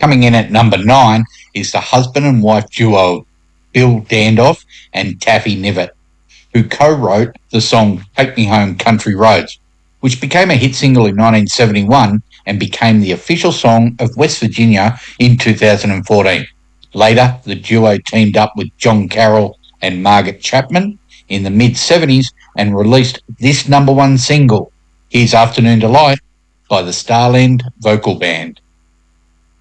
Coming in at number 9 is the husband and wife duo Bill Dandoff and Taffy Nivet, who co-wrote the song Take Me Home Country Roads, which became a hit single in 1971 and became the official song of West Virginia in 2014. Later, the duo teamed up with John Carroll and Margaret Chapman in the mid-70s and released this number 1 single, Here's Afternoon Delight, by the Starland Vocal Band.